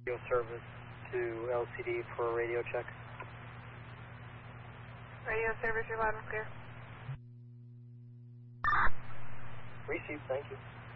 Radio service to LCD for a radio check. Radio service, you're loud and clear. Received, thank you.